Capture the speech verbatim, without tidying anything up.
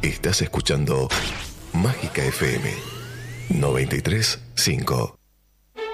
Estás escuchando Mágica F M noventa y tres punto cinco.